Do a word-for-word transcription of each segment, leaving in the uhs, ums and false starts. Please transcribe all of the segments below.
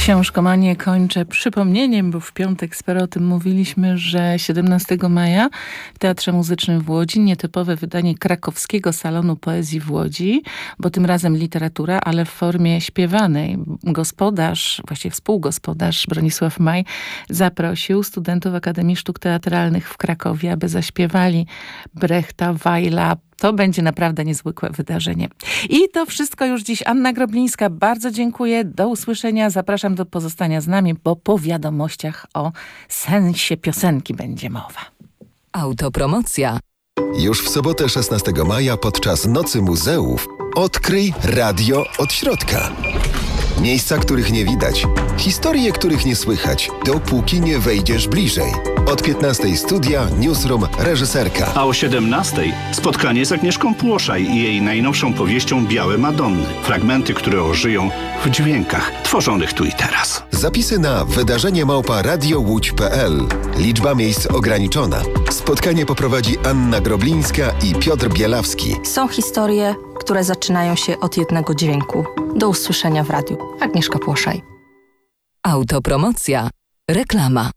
Książkomanię kończę przypomnieniem, bo w piątek sporo o tym mówiliśmy, że siedemnastego maja w Teatrze Muzycznym w Łodzi nietypowe wydanie Krakowskiego Salonu Poezji w Łodzi, bo tym razem literatura, ale w formie śpiewanej. Gospodarz, właściwie współgospodarz Bronisław Maj zaprosił studentów Akademii Sztuk Teatralnych w Krakowie, aby zaśpiewali Brechta, Weila. To będzie naprawdę niezwykłe wydarzenie. I to wszystko już dziś. Anna Groblińska, bardzo dziękuję. Do usłyszenia. Zapraszam do pozostania z nami, bo po wiadomościach o sensie piosenki będzie mowa. Autopromocja. Już w sobotę szesnastego maja podczas Nocy Muzeów odkryj radio od środka. Miejsca, których nie widać. Historie, których nie słychać, dopóki nie wejdziesz bliżej. Od piętnastej studia, newsroom, reżyserka. A o siedemnastej spotkanie z Agnieszką Płoszaj i jej najnowszą powieścią Białe Madonny. Fragmenty, które ożyją w dźwiękach tworzonych tu i teraz. Zapisy na wydarzenie małpa radio łódź kropka p l. Liczba miejsc ograniczona. Spotkanie poprowadzi Anna Groblińska i Piotr Bielawski. Są historie, które zaczynają się od jednego dźwięku. Do usłyszenia w radiu. Agnieszka Płoszaj. Autopromocja. Reklama.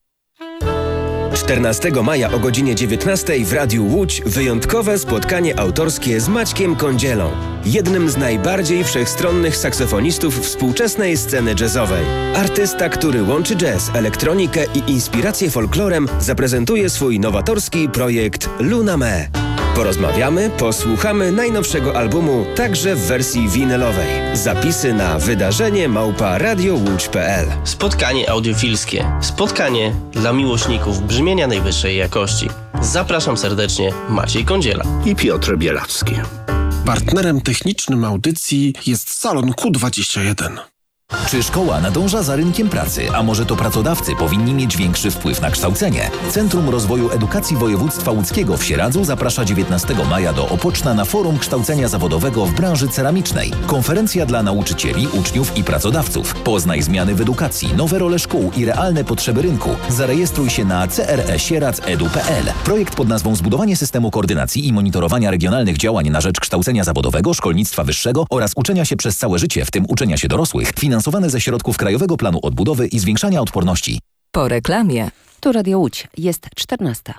czternastego maja o godzinie dziewiętnastej w Radiu Łódź wyjątkowe spotkanie autorskie z Maćkiem Kądzielą, jednym z najbardziej wszechstronnych saksofonistów współczesnej sceny jazzowej. Artysta, który łączy jazz, elektronikę i inspirację folklorem, zaprezentuje swój nowatorski projekt Luna Me. Porozmawiamy, posłuchamy najnowszego albumu także w wersji winylowej. Zapisy na wydarzenie małpa radio łódź kropka p l. Spotkanie audiofilskie. Spotkanie dla miłośników brzmienia najwyższej jakości. Zapraszam serdecznie, Maciej Kądziela i Piotr Bielawski. Partnerem technicznym audycji jest Salon Q dwadzieścia jeden. Czy szkoła nadąża za rynkiem pracy, a może to pracodawcy powinni mieć większy wpływ na kształcenie? Centrum Rozwoju Edukacji Województwa Łódzkiego w Sieradzu zaprasza dziewiętnastego maja do Opoczna na forum kształcenia zawodowego w branży ceramicznej. Konferencja dla nauczycieli, uczniów i pracodawców. Poznaj zmiany w edukacji, nowe role szkół i realne potrzeby rynku. Zarejestruj się na c r e sieradz kropka e d u kropka p l. Projekt pod nazwą Zbudowanie systemu koordynacji i monitorowania regionalnych działań na rzecz kształcenia zawodowego, szkolnictwa wyższego oraz uczenia się przez całe życie, w tym uczenia się dorosłych, finansowane ze środków Krajowego Planu Odbudowy i Zwiększania Odporności. Po reklamie. Tu Radio Łódź. Jest czternasta.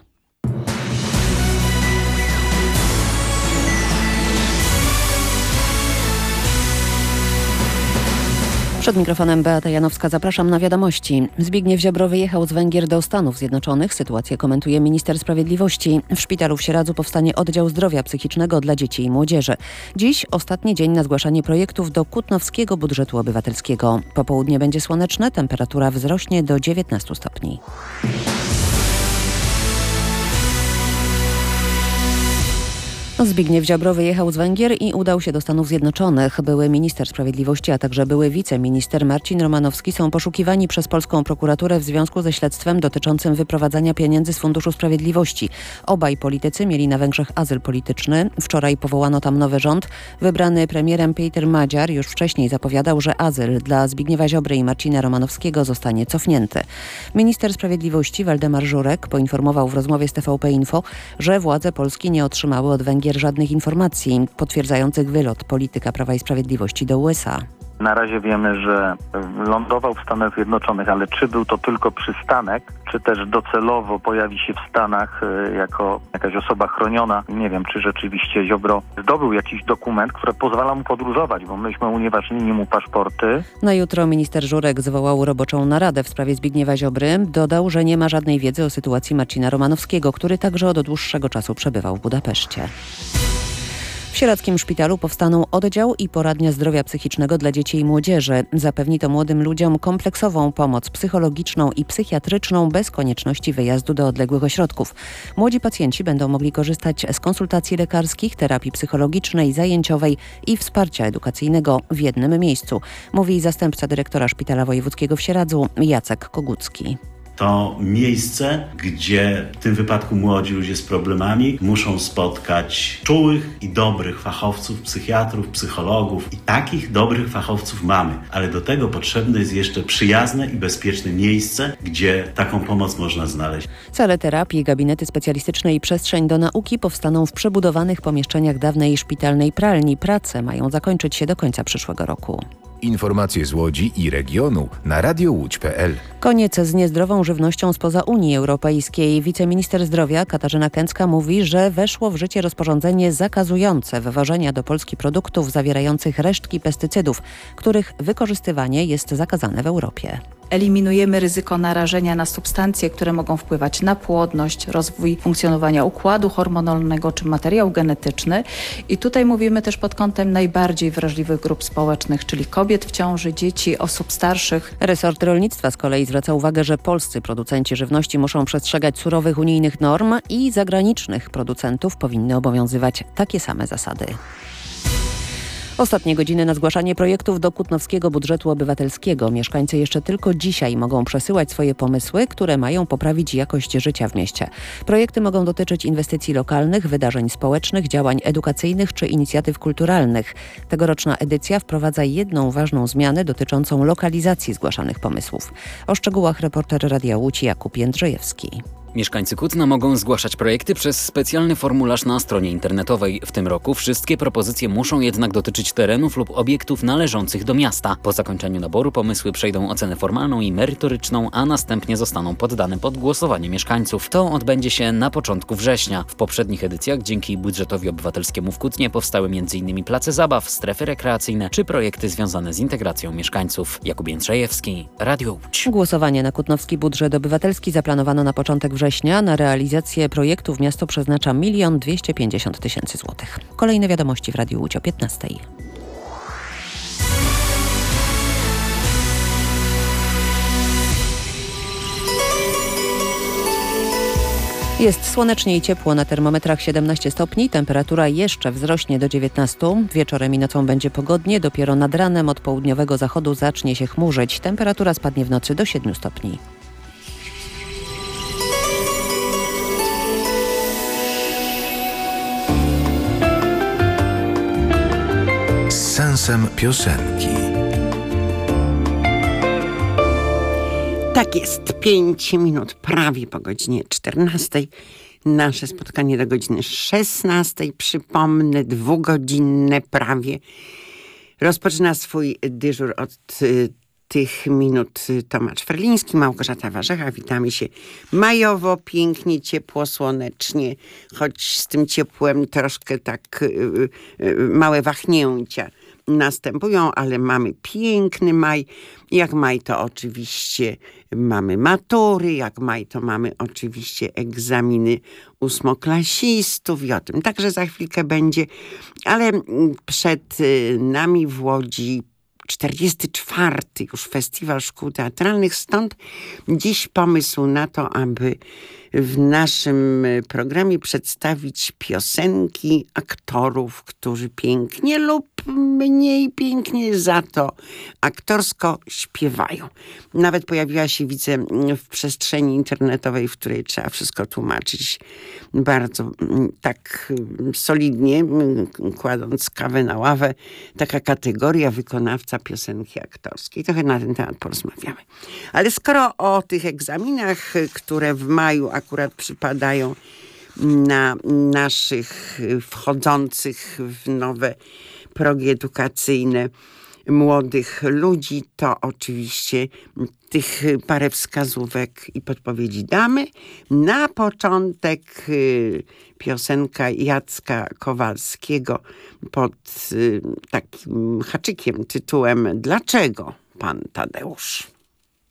Przed mikrofonem Beata Janowska, zapraszam na wiadomości. Zbigniew Ziobro wyjechał z Węgier do Stanów Zjednoczonych. Sytuację komentuje minister sprawiedliwości. W szpitalu w Sieradzu powstanie oddział zdrowia psychicznego dla dzieci i młodzieży. Dziś ostatni dzień na zgłaszanie projektów do Kutnowskiego Budżetu Obywatelskiego. Popołudnie będzie słoneczne, temperatura wzrośnie do dziewiętnastu stopni. Zbigniew Ziobro wyjechał z Węgier i udał się do Stanów Zjednoczonych. Były minister sprawiedliwości, a także były wiceminister Marcin Romanowski są poszukiwani przez polską prokuraturę w związku ze śledztwem dotyczącym wyprowadzania pieniędzy z Funduszu Sprawiedliwości. Obaj politycy mieli na Węgrzech azyl polityczny. Wczoraj powołano tam nowy rząd. Wybrany premierem Peter Madziar już wcześniej zapowiadał, że azyl dla Zbigniewa Ziobry i Marcina Romanowskiego zostanie cofnięty. Minister sprawiedliwości Waldemar Żurek poinformował w rozmowie z T V P Info, że władze Polski nie otrzymały od Węgier żadnych informacji potwierdzających wylot polityka Prawa i Sprawiedliwości do U S A. Na razie wiemy, że lądował w Stanach Zjednoczonych, ale czy był to tylko przystanek, czy też docelowo pojawi się w Stanach jako jakaś osoba chroniona. Nie wiem, czy rzeczywiście Ziobro zdobył jakiś dokument, który pozwala mu podróżować, bo myśmy unieważnili mu paszporty. Na jutro minister Żurek zwołał roboczą naradę w sprawie Zbigniewa Ziobry. Dodał, że nie ma żadnej wiedzy o sytuacji Marcina Romanowskiego, który także od dłuższego czasu przebywał w Budapeszcie. W sieradzkim szpitalu powstaną oddział i poradnia zdrowia psychicznego dla dzieci i młodzieży. Zapewni to młodym ludziom kompleksową pomoc psychologiczną i psychiatryczną bez konieczności wyjazdu do odległych ośrodków. Młodzi pacjenci będą mogli korzystać z konsultacji lekarskich, terapii psychologicznej, zajęciowej i wsparcia edukacyjnego w jednym miejscu, mówi zastępca dyrektora Szpitala Wojewódzkiego w Sieradzu Jacek Kogucki. To miejsce, gdzie w tym wypadku młodzi ludzie z problemami muszą spotkać czułych i dobrych fachowców, psychiatrów, psychologów. I takich dobrych fachowców mamy, ale do tego potrzebne jest jeszcze przyjazne i bezpieczne miejsce, gdzie taką pomoc można znaleźć. Sale terapii, gabinety specjalistyczne i przestrzeń do nauki powstaną w przebudowanych pomieszczeniach dawnej szpitalnej pralni. Prace mają zakończyć się do końca przyszłego roku. Informacje z Łodzi i regionu na radio łódź kropka p l. Koniec z niezdrową żywnością spoza Unii Europejskiej. Wiceminister zdrowia Katarzyna Kęcka mówi, że weszło w życie rozporządzenie zakazujące wywożenia do Polski produktów zawierających resztki pestycydów, których wykorzystywanie jest zakazane w Europie. Eliminujemy ryzyko narażenia na substancje, które mogą wpływać na płodność, rozwój funkcjonowania układu hormonalnego czy materiał genetyczny. I tutaj mówimy też pod kątem najbardziej wrażliwych grup społecznych, czyli kobiet w ciąży, dzieci, osób starszych. Resort rolnictwa z kolei zwraca uwagę, że polscy producenci żywności muszą przestrzegać surowych unijnych norm i zagranicznych producentów powinny obowiązywać takie same zasady. Ostatnie godziny na zgłaszanie projektów do Kutnowskiego Budżetu Obywatelskiego. Mieszkańcy jeszcze tylko dzisiaj mogą przesyłać swoje pomysły, które mają poprawić jakość życia w mieście. Projekty mogą dotyczyć inwestycji lokalnych, wydarzeń społecznych, działań edukacyjnych czy inicjatyw kulturalnych. Tegoroczna edycja wprowadza jedną ważną zmianę dotyczącą lokalizacji zgłaszanych pomysłów. O szczegółach reporter Radia Łódź Jakub Jędrzejewski. Mieszkańcy Kutna mogą zgłaszać projekty przez specjalny formularz na stronie internetowej. W tym roku wszystkie propozycje muszą jednak dotyczyć terenów lub obiektów należących do miasta. Po zakończeniu naboru pomysły przejdą ocenę formalną i merytoryczną, a następnie zostaną poddane pod głosowanie mieszkańców. To odbędzie się na początku września. W poprzednich edycjach dzięki budżetowi obywatelskiemu w Kutnie powstały m in place zabaw, strefy rekreacyjne czy projekty związane z integracją mieszkańców. Jakub Jędrzejewski, Radio Łódź. Głosowanie na Kutnowski Budżet Obywatelski zaplanowano na początek września. Na realizację projektów miasto przeznacza milion dwieście pięćdziesiąt tysięcy złotych. Kolejne wiadomości w Radiu Łódź o piętnastej. Jest słonecznie i ciepło, na termometrach siedemnaście stopni, temperatura jeszcze wzrośnie do dziewiętnastu. Wieczorem i nocą będzie pogodnie, dopiero nad ranem od południowego zachodu zacznie się chmurzyć. Temperatura spadnie w nocy do siedmiu stopni. Sensem piosenki. Tak jest, pięć minut prawie po godzinie czternastej. Nasze spotkanie do godziny szesnastej, przypomnę, dwugodzinne prawie. Rozpoczyna swój dyżur od y, tych minut Tomasz Ferliński, Małgorzata Warzecha. Witamy się majowo, pięknie, ciepło, słonecznie, choć z tym ciepłem troszkę tak y, y, małe wahnięcia następują, ale mamy piękny maj. Jak maj to oczywiście mamy matury, jak maj to mamy oczywiście egzaminy ósmoklasistów i o tym także za chwilkę będzie, ale przed nami w Łodzi czterdziesty czwarty już Festiwal Szkół Teatralnych, stąd dziś pomysł na to, aby w naszym programie przedstawić piosenki aktorów, którzy pięknie lub mniej pięknie za to aktorsko śpiewają. Nawet pojawiła się, widzę, w przestrzeni internetowej, w której trzeba wszystko tłumaczyć bardzo tak solidnie, kładąc kawę na ławę, taka kategoria wykonawca piosenki aktorskiej. Trochę na ten temat porozmawiamy. Ale skoro o tych egzaminach, które w maju akurat przypadają na naszych wchodzących w nowe progi edukacyjne młodych ludzi, to oczywiście tych parę wskazówek i podpowiedzi damy. Na początek piosenka Jacka Kowalskiego pod takim haczykiem tytułem Dlaczego pan Tadeusz?